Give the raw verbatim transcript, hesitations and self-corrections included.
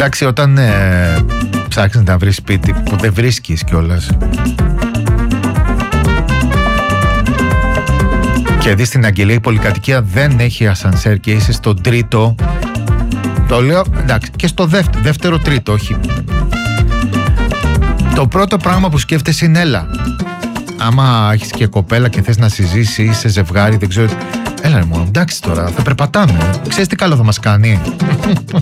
Εντάξει, όταν ε, ψάχνεις να βρεις σπίτι που δεν βρίσκεις κιόλας και δεις στην Αγγελία η πολυκατοικία δεν έχει ασανσέρ και είσαι στον τρίτο, το λέω εντάξει, και στο δεύτερο, δεύτερο τρίτο, όχι. Το πρώτο πράγμα που σκέφτεσαι είναι έλα. Άμα έχεις και κοπέλα και θες να συζήσεις, είσαι ζευγάρι, δεν ξέρω. Έλα ρε μόνο, εντάξει τώρα, θα περπατάμε. Ξέρεις τι καλό θα μας κάνει?